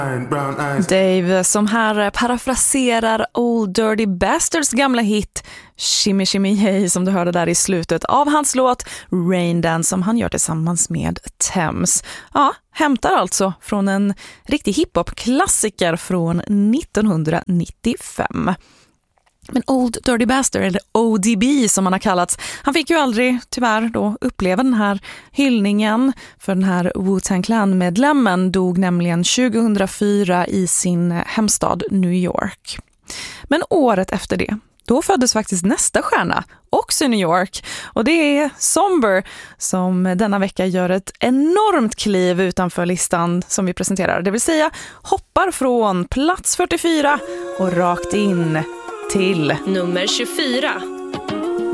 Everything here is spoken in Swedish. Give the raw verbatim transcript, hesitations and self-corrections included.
Dave som här parafraserar Old Dirty Bastards gamla hit Shimmy Shimmy Hey som du hörde där i slutet av hans låt Rain Dance som han gör tillsammans med Thames. Ja, hämtar alltså från en riktig hiphop-klassiker från nittonhundranittiofem. Men Old Dirty Bastard, eller O D B som han har kallats, han fick ju aldrig tyvärr då uppleva den här hyllningen, för den här Wu-Tang Clan-medlemmen dog nämligen tjugohundrafyra i sin hemstad New York. Men året efter det, då föddes faktiskt nästa stjärna, också i New York, och det är Somber som denna vecka gör ett enormt kliv utanför listan som vi presenterar, det vill säga hoppar från plats fyrtiofyra och rakt in till nummer tjugofyra.